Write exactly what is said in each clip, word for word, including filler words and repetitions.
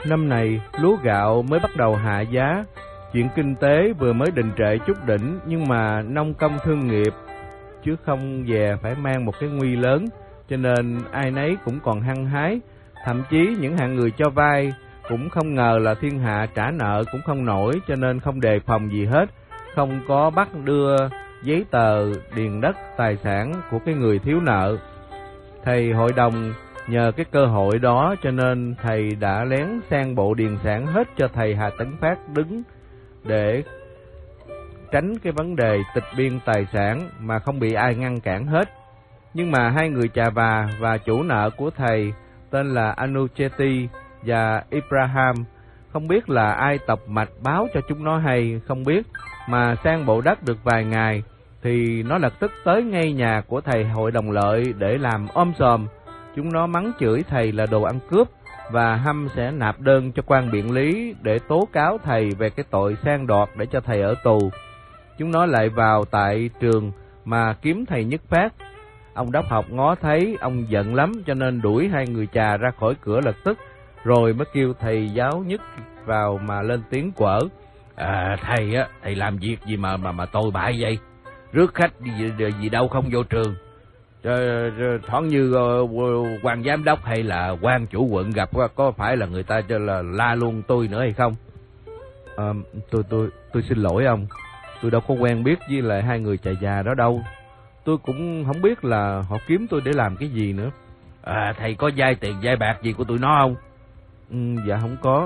Năm này lúa gạo mới bắt đầu hạ giá, chuyện kinh tế vừa mới đình trệ chút đỉnh, nhưng mà nông công thương nghiệp chứ không dè phải mang một cái nguy lớn, cho nên ai nấy cũng còn hăng hái. Thậm chí những hạng người cho vay cũng không ngờ là thiên hạ trả nợ cũng không nổi, cho nên không đề phòng gì hết, không có bắt đưa giấy tờ điền đất tài sản của cái người thiếu nợ. Thầy hội đồng nhờ cái cơ hội đó cho nên thầy đã lén sang bộ điền sản hết cho thầy Hà Tấn Phát đứng, để tránh cái vấn đề tịch biên tài sản mà không bị ai ngăn cản hết. Nhưng mà hai người chà và và chủ nợ của thầy tên là Anucheti và Ibrahim, không biết là ai tọc mạch báo cho chúng nó hay không biết, mà sang bộ đất được vài ngày thì nó lập tức tới ngay nhà của thầy hội đồng lợi để làm om sòm. Chúng nó mắng chửi thầy là đồ ăn cướp và hăm sẽ nạp đơn cho quan biện lý để tố cáo thầy về cái tội sang đoạt để cho thầy ở tù. Chúng nó lại vào tại trường mà kiếm thầy Nhất Phát. Ông đốc học ngó thấy ông giận lắm cho nên đuổi hai người chà ra khỏi cửa lập tức, rồi mới kêu thầy giáo Nhất vào mà lên tiếng quở. À, thầy á, thầy làm việc gì mà mà mà tồi bại vậy? Rước khách gì, gì đâu không vô trường. Thoáng như uh, quan giám đốc hay là quan chủ quận gặp có phải là người ta cho là la luôn tôi nữa hay không? À, tôi tôi tôi xin lỗi ông, tôi đâu có quen biết với lại hai người chà già đó đâu. Tôi cũng không biết là họ kiếm tôi để làm cái gì nữa. À, thầy có vay tiền vay bạc gì của tụi nó không? Ừ, dạ không có.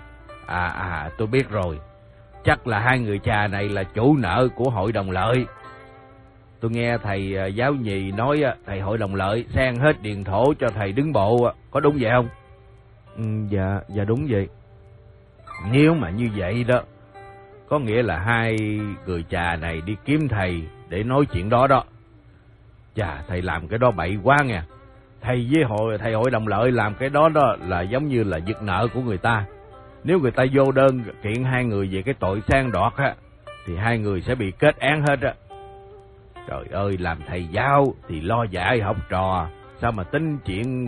À à tôi biết rồi, chắc là hai người chà này là chủ nợ của hội đồng lợi. Tôi nghe thầy giáo nhì nói thầy hội đồng lợi sang hết điền thổ cho thầy đứng bộ, có đúng vậy không? Ừ, dạ, dạ đúng vậy. Nếu mà như vậy đó, có nghĩa là hai người chà này đi kiếm thầy để nói chuyện đó đó. Chà, thầy làm cái đó bậy quá nha. Thầy với hội thầy hội đồng lợi làm cái đó đó là giống như là giật nợ của người ta. Nếu người ta vô đơn kiện hai người về cái tội sang đoạt á, thì hai người sẽ bị kết án hết á. Trời ơi, làm thầy giáo thì lo dạy học trò, sao mà tính chuyện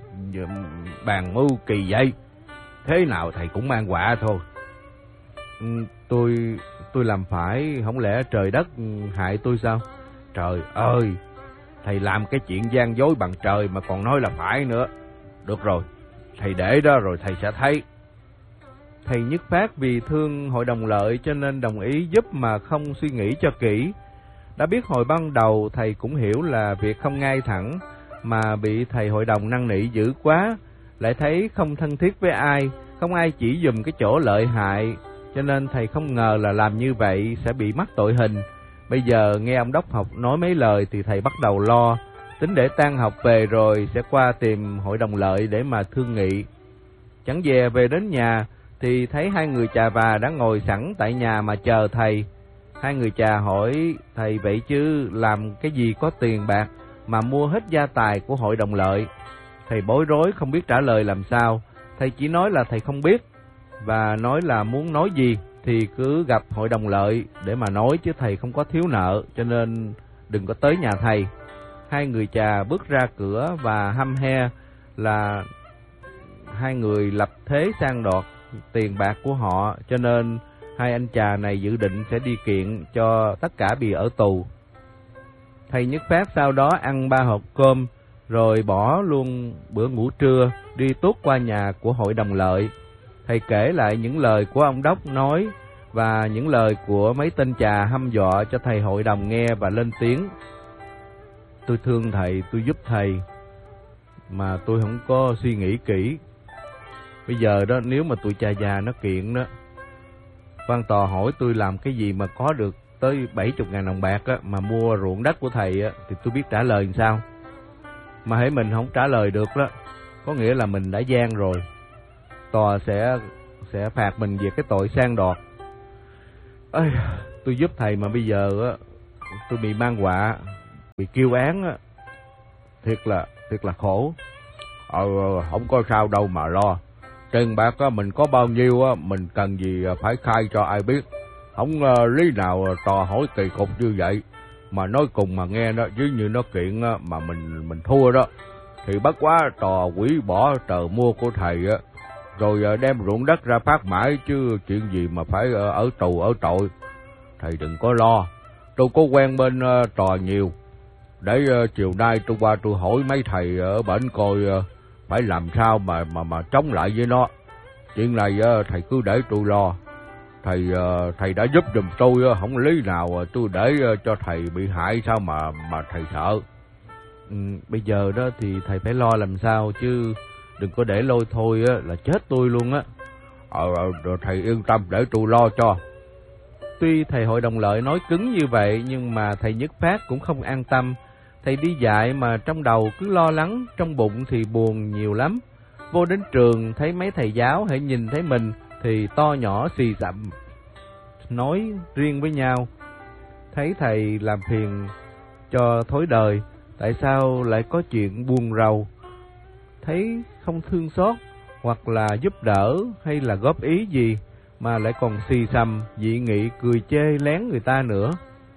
bàn mưu kỳ vậy? Thế nào thầy cũng mang họa thôi. Ừ, tôi tôi làm phải, không lẽ trời đất hại tôi sao? Trời ơi, thầy làm cái chuyện gian dối bằng trời mà còn nói là phải nữa. Được rồi, thầy để đó rồi thầy sẽ thấy. Thầy Nhất Phát vì thương hội đồng lợi cho nên đồng ý giúp mà không suy nghĩ cho kỹ. Đã biết hồi ban đầu thầy cũng hiểu là việc không ngay thẳng, mà bị thầy hội đồng năn nỉ dữ quá, lại thấy không thân thiết với ai, không ai chỉ dùm cái chỗ lợi hại, cho nên thầy không ngờ là làm như vậy sẽ bị mắc tội hình. Bây giờ nghe ông đốc học nói mấy lời thì thầy bắt đầu lo, tính để tan học về rồi sẽ qua tìm hội đồng lợi để mà thương nghị. Chẳng dè về đến nhà thì thấy hai người chà và đã ngồi sẵn tại nhà mà chờ thầy. Hai người chà hỏi thầy vậy chứ làm cái gì có tiền bạc mà mua hết gia tài của hội đồng lợi. Thầy bối rối không biết trả lời làm sao. Thầy chỉ nói là thầy không biết, và nói là muốn nói gì thì cứ gặp hội đồng lợi để mà nói, chứ thầy không có thiếu nợ, cho nên đừng có tới nhà thầy. Hai người chà bước ra cửa và hăm he là hai người lập thế sang đoạt tiền bạc của họ, cho nên hai anh chà này dự định sẽ đi kiện cho tất cả bị ở tù. Thầy Nhất Phát sau đó ăn ba hộp cơm rồi bỏ luôn bữa ngủ trưa, đi tuốt qua nhà của hội đồng lợi. Thầy kể lại những lời của ông đốc nói và những lời của mấy tên chà hăm dọa cho thầy hội đồng nghe và lên tiếng. Tôi thương thầy, tôi giúp thầy, mà tôi không có suy nghĩ kỹ. Bây giờ đó, nếu mà tụi cha già nó kiện đó, quan tòa hỏi tôi làm cái gì mà có được tới bảy mươi ngàn đồng bạc á, mà mua ruộng đất của thầy á, thì tôi biết trả lời làm sao. Mà hễ mình không trả lời được đó, có nghĩa là mình đã gian rồi. Tòa sẽ sẽ phạt mình về cái tội sang đoạt. Ây, tôi giúp thầy mà bây giờ á, tôi bị mang họa, bị kêu án á, thiệt là thiệt là khổ. Ờ, không có sao đâu mà lo. Tiền bạc á, mình có bao nhiêu á, mình cần gì phải khai cho ai biết. Không uh, lý nào tòa hỏi kỳ cục như vậy. Mà nói cùng mà nghe đó, chứ như nó kiện á, mà mình mình thua đó, thì bất quá tòa hủy bỏ tờ mua của thầy á, rồi đem ruộng đất ra phát mãi, chứ chuyện gì mà phải ở tù ở tội. Thầy đừng có lo, tôi có quen bên Tòa nhiều, để chiều nay tôi qua tôi hỏi mấy thầy ở bển coi phải làm sao mà mà mà chống lại với nó. Chuyện này thầy cứ để tôi lo. Thầy thầy đã giúp giùm tôi, không lý nào tôi để cho thầy bị hại sao mà mà thầy sợ. Ừ, bây giờ đó thì thầy phải lo làm sao, chứ đừng có để lôi thôi á là chết tôi luôn á. Ờ, thầy yên tâm để tôi lo cho. Tuy thầy hội đồng lợi nói cứng như vậy, nhưng mà thầy Nhất Phát cũng không an tâm. Thầy đi dạy mà trong đầu cứ lo lắng, trong bụng thì buồn nhiều lắm. Vô đến trường thấy mấy thầy giáo hãy nhìn thấy mình thì to nhỏ xì xầm, nói riêng với nhau. Thấy thầy làm phiền cho thối đời, tại sao lại có chuyện buồn rầu. Thấy không thương xót hoặc là giúp đỡ hay là góp ý gì, mà lại còn xì xầm, dị nghị, cười chê lén người ta nữa.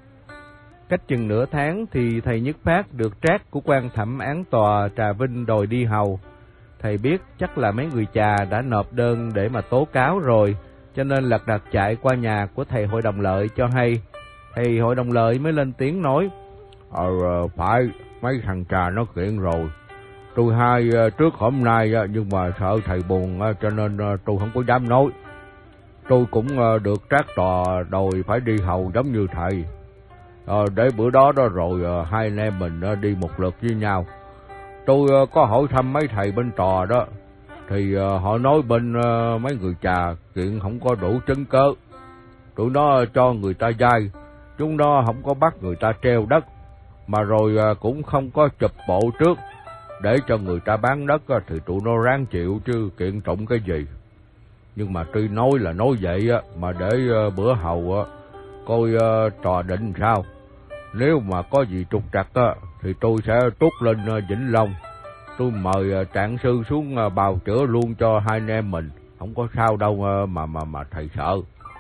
Cách chừng nửa tháng thì thầy Nhất Phát được trác của quan thẩm án tòa Trà Vinh đòi đi hầu. Thầy biết chắc là mấy người chà đã nộp đơn để mà tố cáo rồi, cho nên lật đật chạy qua nhà của thầy hội đồng lợi cho hay. Thầy hội đồng lợi mới lên tiếng nói: Ờ, phải, mấy thằng trà nó kiện rồi. Tôi hai trước hôm nay, nhưng mà sợ thầy buồn cho nên tôi không có dám nói. Tôi cũng được trác tòa đòi phải đi hầu giống như thầy. À, để bữa đó đó rồi hai anh em mình đi một lượt với nhau. Tôi có hỏi thăm mấy thầy bên tòa đó, thì họ nói bên mấy người trà kiện không có đủ chứng cớ. Tụi nó cho người ta vay, chúng nó không có bắt người ta treo đất, mà rồi cũng không có chụp bộ trước để cho người ta bán đất, thì tụi nó ráng chịu chứ kiện trọng cái gì. Nhưng mà tuy nói là nói vậy mà để bữa hầu coi tòa định sao. Nếu mà có gì trục trặc thì tôi sẽ trút lên Vĩnh Long. Tôi mời trạng sư xuống bào chữa luôn cho hai anh em mình, không có sao đâu mà mà mà thầy sợ.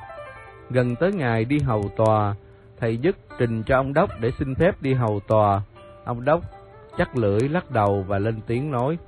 Gần tới ngày đi hầu tòa, thầy dứt trình cho ông Đốc để xin phép đi hầu tòa. Ông Đốc chắc lưỡi lắc đầu và lên tiếng nói: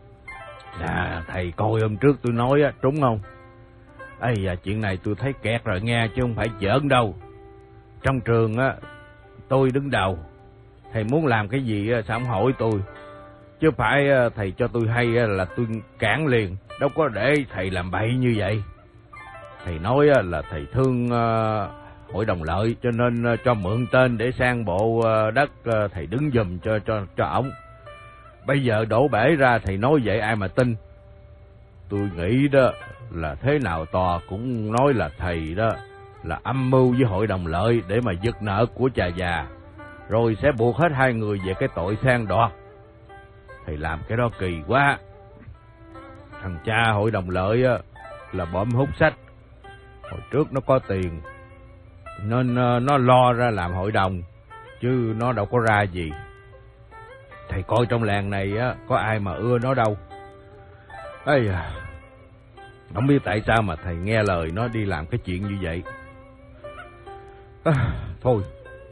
Dạ, thầy coi hôm trước tôi nói á, trúng không? Ây da, chuyện này tôi thấy kẹt rồi nghe, chứ không phải giỡn đâu. Trong trường á, tôi đứng đầu. Thầy muốn làm cái gì sao không hỏi tôi, chứ phải thầy cho tôi hay là tôi cản liền, đâu có để thầy làm bậy như vậy. Thầy nói là thầy thương hội đồng lợi, cho nên cho mượn tên để sang bộ đất thầy đứng giùm cho cho cho ổng. Bây giờ đổ bể ra thầy nói vậy ai mà tin. Tôi nghĩ đó là thế nào tòa cũng nói là thầy đó là âm mưu với hội đồng lợi để mà giật nợ của cha già, rồi sẽ buộc hết hai người về cái tội sang đoạt. Thầy làm cái đó kỳ quá. Thằng cha hội đồng lợi á, là bộm hút sách, hồi trước nó có tiền nên nó lo ra làm hội đồng, chứ nó đâu có ra gì. Thầy coi trong làng này á, có ai mà ưa nó đâu. Ây à, không biết tại sao mà thầy nghe lời nó đi làm cái chuyện như vậy. À, thôi,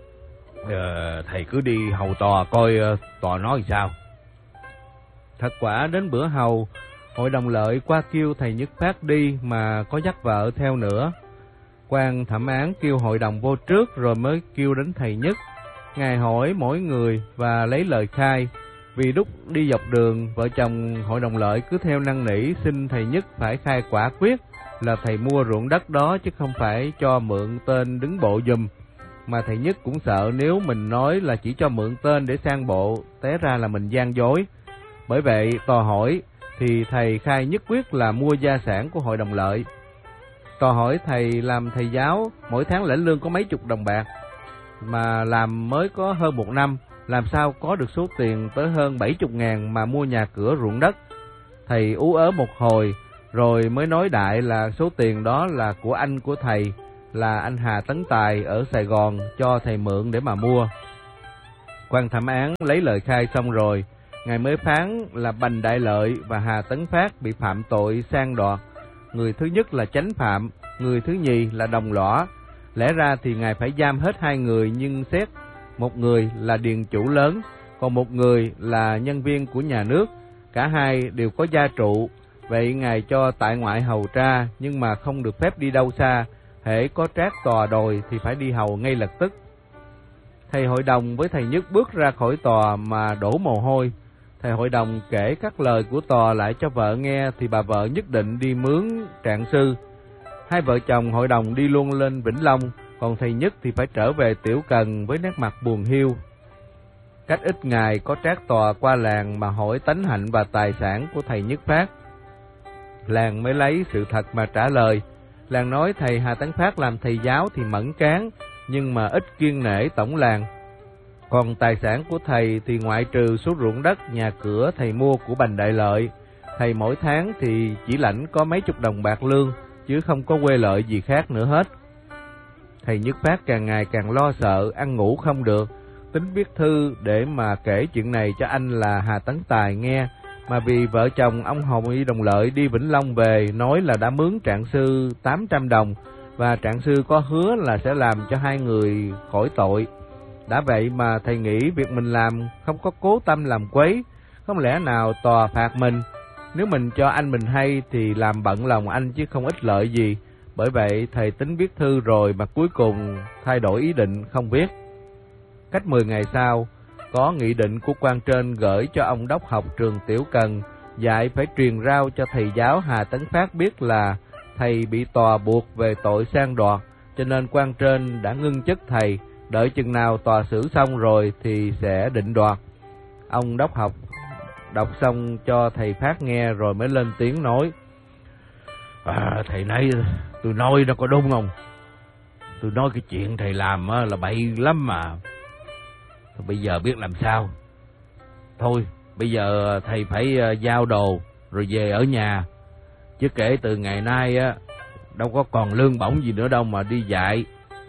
à, thầy cứ đi hầu tòa coi tòa nói sao. Thật quả đến bữa hầu, hội đồng lợi qua kêu thầy Nhất Phát đi mà có dắt vợ theo nữa. Quan thẩm án kêu hội đồng vô trước rồi mới kêu đến thầy Nhất. Ngài hỏi mỗi người và lấy lời khai. Vì lúc đi dọc đường, vợ chồng hội đồng lợi cứ theo năn nỉ xin thầy Nhất phải khai quả quyết là thầy mua ruộng đất đó, chứ không phải cho mượn tên đứng bộ giùm. Mà thầy Nhất cũng sợ nếu mình nói là chỉ cho mượn tên để sang bộ, té ra là mình gian dối. Bởi vậy tòa hỏi thì thầy khai nhất quyết là mua gia sản của hội đồng lợi. Tòa hỏi thầy làm thầy giáo, mỗi tháng lãnh lương có mấy chục đồng bạc, mà làm mới có hơn một năm, làm sao có được số tiền tới hơn bảy chục ngàn mà mua nhà cửa ruộng đất. Thầy ú ớ một hồi, rồi mới nói đại là số tiền đó là của anh của thầy, là anh Hà Tấn Tài ở Sài Gòn cho thầy mượn để mà mua. Quan thẩm án lấy lời khai xong rồi, ngài mới phán là Bành Đại Lợi và Hà Tấn Phát bị phạm tội sang đoạt. Người thứ nhất là chánh phạm, người thứ nhì là đồng lõa. Lẽ ra thì ngài phải giam hết hai người, nhưng xét một người là điền chủ lớn, còn một người là nhân viên của nhà nước. Cả hai đều có gia trụ, Vậy ngài cho tại ngoại hầu tra, nhưng mà không được phép đi đâu xa, hễ có trác tòa đòi thì phải đi hầu ngay lập tức. Thầy hội đồng với thầy Nhất bước ra khỏi tòa mà đổ mồ hôi. Thầy hội đồng kể các lời của tòa lại cho vợ nghe thì bà vợ nhất định đi mướn trạng sư. Hai vợ chồng hội đồng đi luôn lên Vĩnh Long, còn thầy Nhất thì phải trở về Tiểu Cần với nét mặt buồn hiu. Cách ít ngày có trác tòa qua làng mà hỏi tánh hạnh và tài sản của thầy Nhất Phát. Làng mới lấy sự thật mà trả lời. Làng nói thầy Hà Tấn Phát làm thầy giáo thì mẫn cán, nhưng mà ít kiêng nể tổng làng. Còn tài sản của thầy thì ngoại trừ số ruộng đất, nhà cửa thầy mua của Bành Đại Lợi, thầy mỗi tháng thì chỉ lãnh có mấy chục đồng bạc lương, chứ không có quê lợi gì khác nữa hết. Thầy Nhất Phát càng ngày càng lo sợ, ăn ngủ không được, tính viết thư để mà kể chuyện này cho anh là Hà Tấn Tài nghe, mà vì vợ chồng ông Hội Đồng Lợi đi Vĩnh Long về nói là đã mướn trạng sư tám trăm đồng, và trạng sư có hứa là sẽ làm cho hai người khỏi tội. Đã vậy mà thầy nghĩ việc mình làm không có cố tâm làm quấy, không lẽ nào tòa phạt mình? Nếu mình cho anh mình hay thì làm bận lòng anh chứ không ích lợi gì. Bởi vậy thầy tính viết thư rồi mà cuối cùng thay đổi ý định không viết. Cách mười ngày sau, có nghị định của quan trên gửi cho ông đốc học trường Tiểu Cần, dạy phải truyền rao cho thầy giáo Hà Tấn Phát biết là thầy bị tòa buộc về tội sang đoạt, cho nên quan trên đã ngưng chức thầy, đợi chừng nào tòa xử xong rồi thì sẽ định đoạt. Ông đốc học đọc xong cho thầy Phát nghe rồi mới lên tiếng nói: À, thầy nãy tôi nói nó có đúng không? Tôi nói cái chuyện thầy làm là bậy lắm mà. Thôi bây giờ biết làm sao? Thôi bây giờ thầy phải giao đồ rồi về ở nhà, chứ kể từ ngày nay á đâu có còn lương bổng gì nữa đâu mà đi dạy.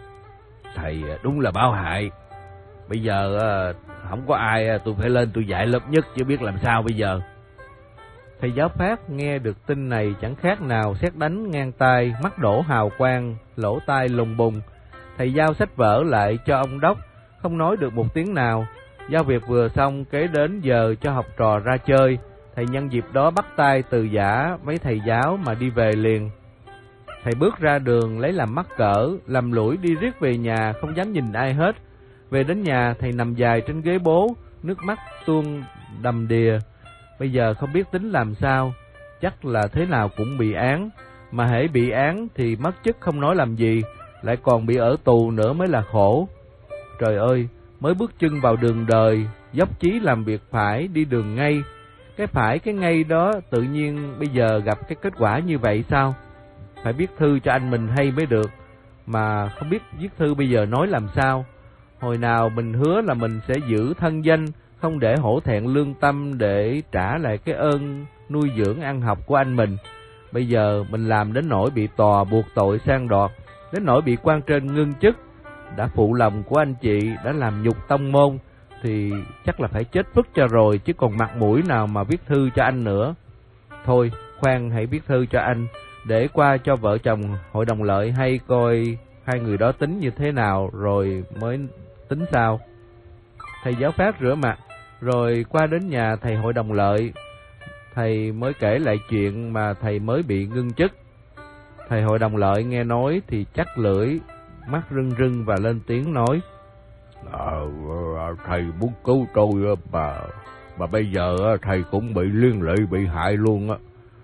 Thầy đúng là báo hại. Bây giờ không có ai, tôi phải lên tôi dạy lớp nhất chứ biết làm sao bây giờ. Thầy giáo Phát nghe được tin này chẳng khác nào sét đánh ngang tai, mắt đổ hào quang, lỗ tai lùng bùng. Thầy giao sách vở lại cho ông đốc, không nói được một tiếng nào. Giao việc vừa xong, kế đến giờ cho học trò ra chơi. Thầy nhân dịp đó bắt tay từ giã mấy thầy giáo mà đi về liền. Thầy bước ra đường lấy làm mắc cỡ, lầm lũi đi riết về nhà, không dám nhìn ai hết. Về đến nhà, thầy nằm dài trên ghế bố, nước mắt tuôn đầm đìa. Bây giờ không biết tính làm sao, chắc là thế nào cũng bị án. Mà hễ bị án thì mất chức không nói làm gì, lại còn bị ở tù nữa mới là khổ. Trời ơi, mới bước chân vào đường đời, dốc chí làm việc phải, đi đường ngay. Cái phải cái ngay đó tự nhiên bây giờ gặp cái kết quả như vậy sao? Phải viết thư cho anh mình hay mới được, mà không biết viết thư bây giờ nói làm sao. Hồi nào mình hứa là mình sẽ giữ thân danh, không để hổ thẹn lương tâm để trả lại cái ơn nuôi dưỡng ăn học của anh mình. Bây giờ mình làm đến nỗi bị tòa buộc tội sang đoạt, đến nỗi bị quan trên ngưng chức, đã phụ lòng của anh chị, đã làm nhục tông môn, thì chắc là phải chết phức cho rồi, chứ còn mặt mũi nào mà viết thư cho anh nữa. Thôi, khoan hãy viết thư cho anh, để qua cho vợ chồng Hội Đồng Lợi hay coi hai người đó tính như thế nào rồi mới tính sao. Thầy giáo Phát rửa mặt, rồi qua đến nhà thầy Hội Đồng Lợi. Thầy mới kể lại chuyện mà thầy mới bị ngưng chức. Thầy Hội Đồng Lợi nghe nói thì chắc lưỡi, mắt rưng rưng và lên tiếng nói: à, thầy muốn cứu tôi mà, mà bây giờ thầy cũng bị liên lụy, bị hại luôn á.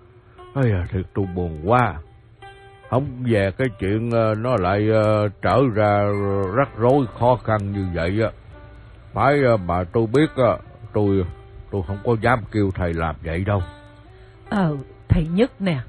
Ây da, thiệt tôi buồn quá. Không về cái chuyện nó lại trở ra rắc rối khó khăn như vậy á. Phải mà tôi biết tôi tôi không có dám kêu thầy làm vậy đâu. Ờ, thầy Nhất nè,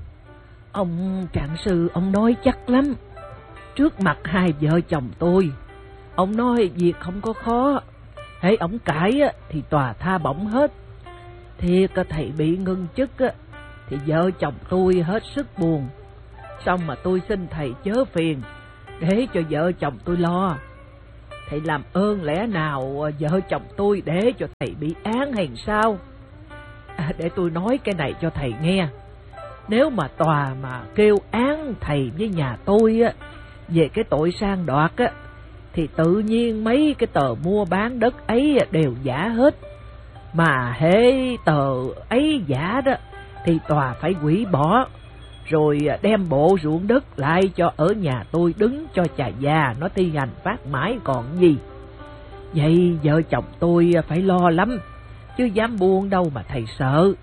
ông trạng sư ông nói chắc lắm. Trước mặt hai vợ chồng tôi, ông nói việc không có khó, hễ ổng cãi thì tòa tha bổng hết. Thiệt thầy bị ngưng chức á thì vợ chồng tôi hết sức buồn. Xong mà tôi xin thầy chớ phiền, để cho vợ chồng tôi lo. Thầy làm ơn lẽ nào vợ chồng tôi để cho thầy bị án hay sao? À, để tôi nói cái này cho thầy nghe. Nếu mà tòa mà kêu án thầy với nhà tôi á về cái tội sang đoạt á, thì tự nhiên mấy cái tờ mua bán đất ấy đều giả hết. Mà hễ tờ ấy giả đó thì tòa phải hủy bỏ, rồi đem bộ ruộng đất lại cho ở nhà tôi đứng cho cha già nó thi hành phát mãi còn gì. Vậy vợ chồng tôi phải lo lắm, chứ dám buông đâu mà thầy sợ.